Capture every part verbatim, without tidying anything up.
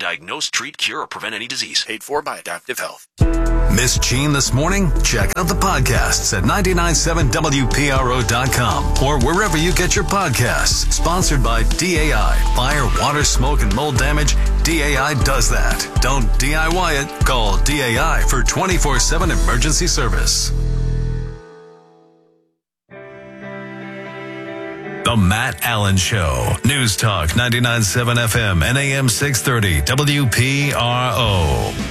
diagnose, treat, cure, or prevent any disease. Paid for by Adaptive Health. Miss Gene this morning? Check out the podcasts at nine nine seven W P R O dot com or wherever you get your podcasts. Sponsored by D A I. Fire, water, smoke, and mold damage. D A I does that. Don't D I Y it. Call D A I for twenty-four seven emergency service. The Matt Allen Show. News Talk ninety-nine point seven F M and A M six thirty W P R O.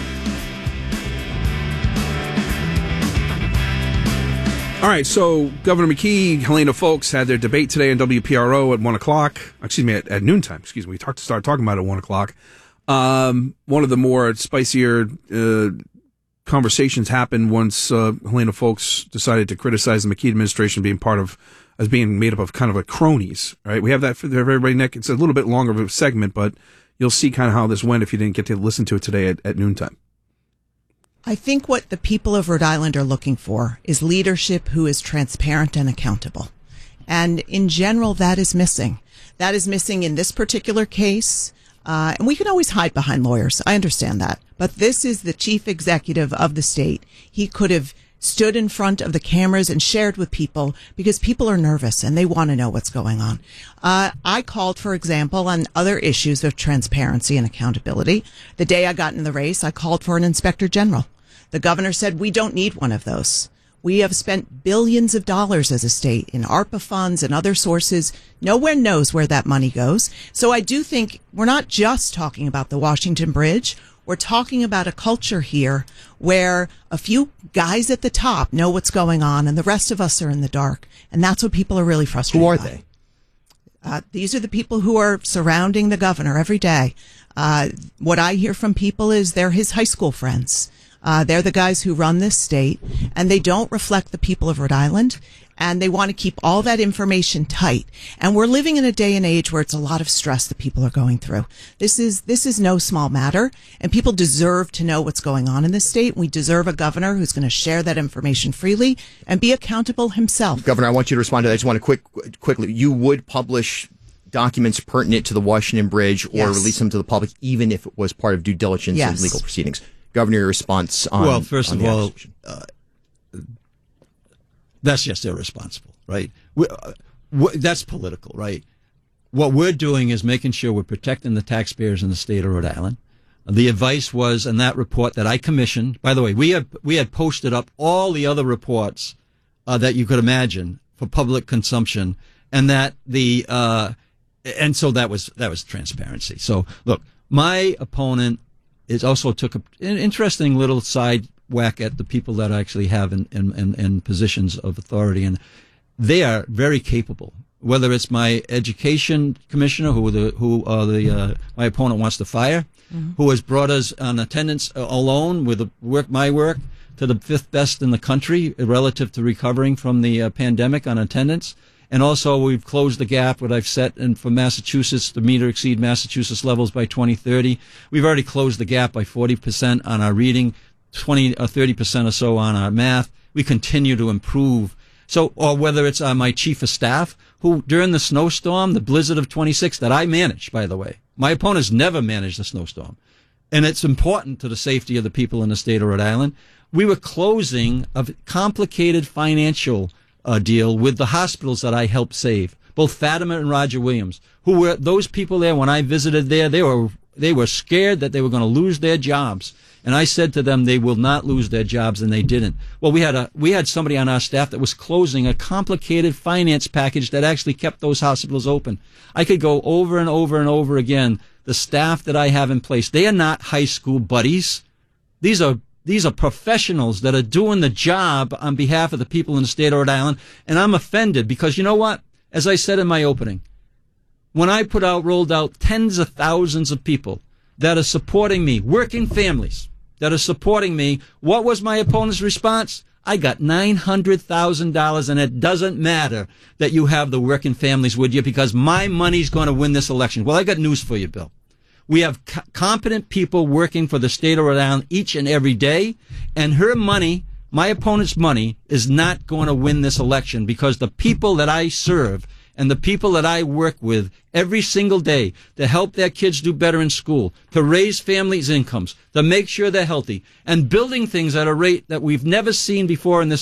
All right, so Governor McKee, Helena Foulkes had their debate today on W P R O at one o'clock. Excuse me, at, at noontime. Excuse me. We talked, started talking about it at one o'clock. Um, one of the more spicier uh, conversations happened once uh, Helena Foulkes decided to criticize the McKee administration being part of, as being made up of kind of a cronies. Right? We have that for everybody, Nick. It's a little bit longer of a segment, but you'll see kind of how this went if you didn't get to listen to it today at, at noontime. I think what the people of Rhode Island are looking for is leadership who is transparent and accountable. And in general, that is missing. That is missing in this particular case. Uh, and we can always hide behind lawyers. I understand that. But this is the chief executive of the state. He could have stood in front of the cameras and shared with people because people are nervous and they want to know what's going on. Uh, I called, for example, on other issues of transparency and accountability. The day I got in the race, I called for an inspector general. The governor said, we don't need one of those. We have spent billions of dollars as a state in ARPA funds and other sources. No one knows where that money goes. So I do think we're not just talking about the Washington Bridge. We're talking about a culture here where a few guys at the top know what's going on and the rest of us are in the dark. And that's what people are really frustrated Who are by. they? Uh, these are the people who are surrounding the governor every day. Uh, what I hear from people is they're his high school friends. Uh, they're the guys who run this state, and they don't reflect the people of Rhode Island, and they want to keep all that information tight. And we're living in a day and age where it's a lot of stress that people are going through. This is this is no small matter, and people deserve to know what's going on in this state. We deserve a governor who's going to share that information freely and be accountable himself. Governor, I want you to respond to that. I just want to quick, quickly. You would publish documents pertinent to the Washington Bridge or Yes. release them to the public, even if it was part of due diligence Yes. and legal proceedings. Governor, your response on Well, first on of the all, acquisition. uh, that's just irresponsible, right? We, uh, we, that's political, right? What we're doing is making sure we're protecting the taxpayers in the state of Rhode Island. The advice was in that report that I commissioned. By the way, we had we had posted up all the other reports uh, that you could imagine for public consumption, and that the uh, and so that was that was transparency. So look, my opponent is also took a, an interesting little side whack at the people that I actually have in, in, in, in positions of authority, and they are very capable. Whether it's my education commissioner, who the who uh, the uh, my opponent wants to fire, mm-hmm. who has brought us on attendance alone with the work my work to the fifth best in the country relative to recovering from the uh, pandemic on attendance. And also, we've closed the gap, what I've set in for Massachusetts to meet or exceed Massachusetts levels by twenty thirty. We've already closed the gap by forty percent on our reading, twenty or thirty percent or so on our math. We continue to improve. So, or whether it's uh, my chief of staff, who during the snowstorm, the blizzard of twenty-six that I managed, by the way, my opponents never managed the snowstorm. And it's important to the safety of the people in the state of Rhode Island. We were closing a complicated financial Uh, deal with the hospitals that I helped save, both Fatima and Roger Williams, who were those people there when I visited there. They were they were scared that they were going to lose their jobs, and I said to them they will not lose their jobs, and they didn't. Well, we had a we had somebody on our staff that was closing a complicated finance package that actually kept those hospitals open. I could go over and over and over again. The staff that I have in place, they are not high school buddies. These are These are professionals that are doing the job on behalf of the people in the state of Rhode Island. And I'm offended because, you know what? As I said in my opening, when I put out, rolled out tens of thousands of people that are supporting me, working families that are supporting me, what was my opponent's response? I got nine hundred thousand dollars, and it doesn't matter that you have the working families with you because my money's going to win this election. Well, I got news for you, Bill. We have co- competent people working for the state of Rhode Island each and every day, and her money, my opponent's money, is not going to win this election because the people that I serve and the people that I work with every single day to help their kids do better in school, to raise families' incomes, to make sure they're healthy, and building things at a rate that we've never seen before in this